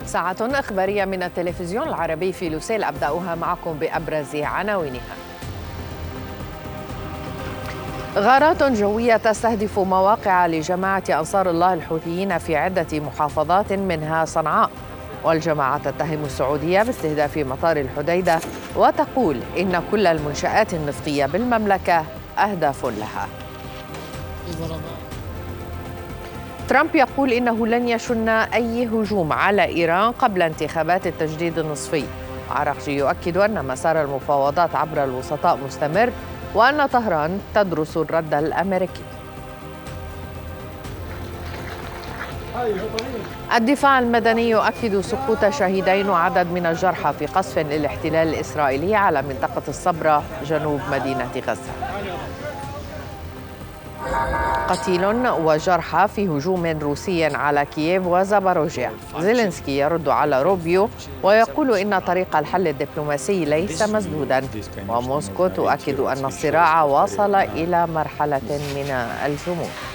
ساعة إخبارية من التلفزيون العربي في لوسيل، أبدأها معكم بأبرز عناوينها. غارات جوية تستهدف مواقع لجماعة أنصار الله الحوثيين في عدة محافظات منها صنعاء، والجماعة تتهم السعودية باستهداف مطار الحديدة وتقول إن كل المنشآت النفطية بالمملكة أهداف لها. ترامب يقول إنه لن يشن أي هجوم على إيران قبل انتخابات التجديد النصفي. عراقجي يؤكد أن مسار المفاوضات عبر الوسطاء مستمر وأن طهران تدرس الرد الأمريكي. الدفاع المدني يؤكد سقوط شهيدين وعدد من الجرحى في قصف للاحتلال الإسرائيلي على منطقة الصبرة جنوب مدينة غزة. قتيل وجرحى في هجوم روسي على كييف وزاباروجيا. زيلينسكي يرد على روبيو ويقول إن طريق الحل الدبلوماسي ليس مسدودا، وموسكو تؤكد أن الصراع وصل إلى مرحلة من الجمود.